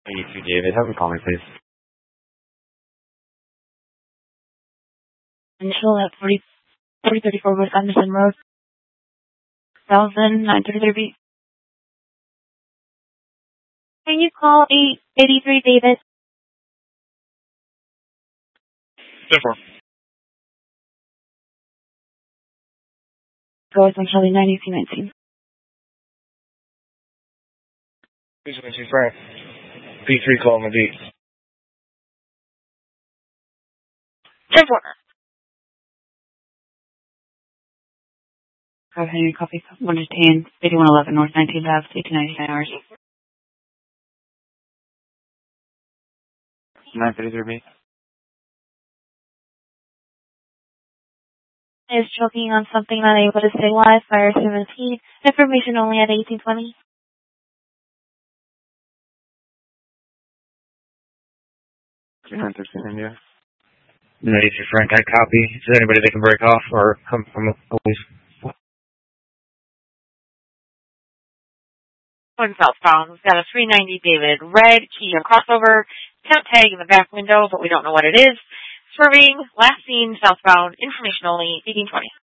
You too, David. Have him call me, please. Initial at 4034 West Anderson Road, 933B. Can you call 883 David? 10-4. Go with Charlie 9219. Please, Frank. P3 call my D. 10-4. Go ahead and copy 110, 8111 North 19th Ave, 1899 hours. 933B. Is choking on something not able to stay alive, fire 17. Information only at 1820. India. 93 Frank, I copy. Is there anybody that can break off or come from always? Going southbound, we've got a 390 David, red Kia crossover, temp tag in the back window, but we don't know what it is. Swerving, last seen southbound, information only, 1820.